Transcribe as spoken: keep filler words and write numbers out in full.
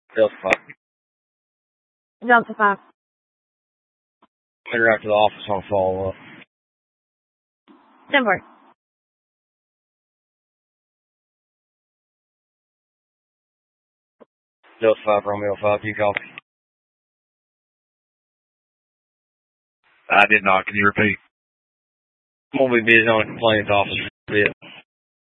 Delta five. Delta five. Head right to the office on follow up. Denver. Delta five, Romeo five, you copy? I did not. Can you repeat? I'm going to be busy on the complaints office for a bit.